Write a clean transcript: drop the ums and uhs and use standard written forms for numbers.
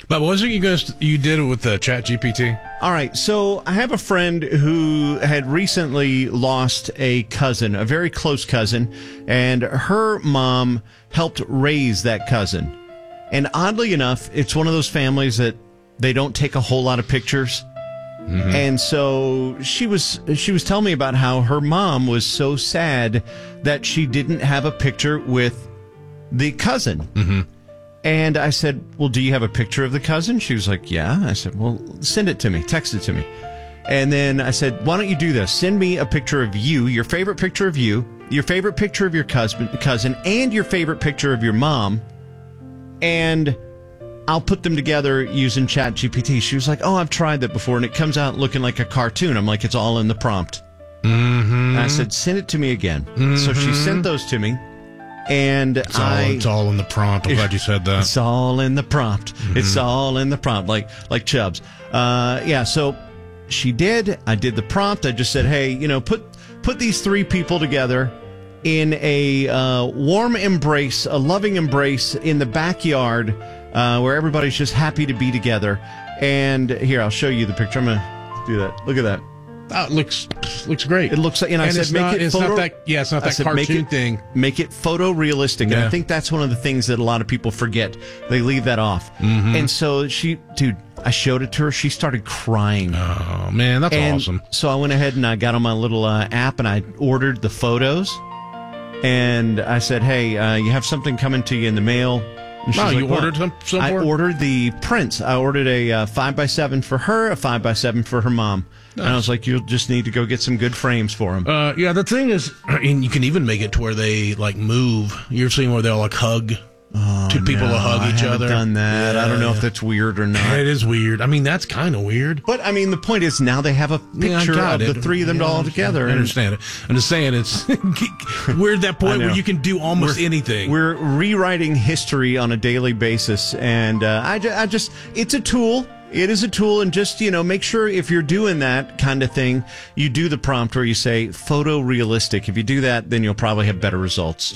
But wasn't you did it with the Chat GPT? All right, so I have a friend who had recently lost a cousin, a very close cousin, and her mom helped raise that cousin. And oddly enough, it's one of those families that they don't take a whole lot of pictures. Mm-hmm. And so she was telling me about how her mom was so sad that she didn't have a picture with the cousin. Mm-hmm. And I said, well, do you have a picture of the cousin? She was like, yeah. I said, well, send it to me. Text it to me. And then I said, why don't you do this? Send me a picture of you, your favorite picture of you, your favorite picture of your cousin, and your favorite picture of your mom. And I'll put them together using ChatGPT. She was like, oh, I've tried that before, and it comes out looking like a cartoon. I'm like, it's all in the prompt. Mm-hmm. And I said, send it to me again. Mm-hmm. So she sent those to me. And it's all in the prompt. I'm glad you said that. It's all in the prompt. Mm-hmm. It's all in the prompt, like Chubbs. Yeah, so she did. I did the prompt. I just said, hey, put these three people together in a warm embrace, a loving embrace in the backyard where everybody's just happy to be together. And here, I'll show you the picture. I'm going to do that. Look at that. Oh, it looks great. It looks like, and I said, it's not that cartoon thing. Make it photorealistic. Yeah. And I think that's one of the things that a lot of people forget. They leave that off. Mm-hmm. And so I showed it to her. She started crying. Oh, man, that's awesome. So I went ahead and I got on my little app and I ordered the photos. And I said, hey, you have something coming to you in the mail. Wow, you ordered some for I ordered the prints. I ordered a 5x7 for her, a 5x7 for her mom. Nice. And I was like, you'll just need to go get some good frames for them. Yeah, the thing is, and you can even make it to where they move. You've seen where they'll hug. Two people will hug each other. I haven't done that. Yeah. I don't know if that's weird or not. It is weird. I mean, that's kind of weird. But, I mean, the point is now they have a picture of the three of them all together. I understand it. I'm just saying we're at that point where you can do almost anything. We're rewriting history on a daily basis. And it's a tool. It is a tool, and just, make sure if you're doing that kind of thing, you do the prompt where you say photorealistic. If you do that, then you'll probably have better results.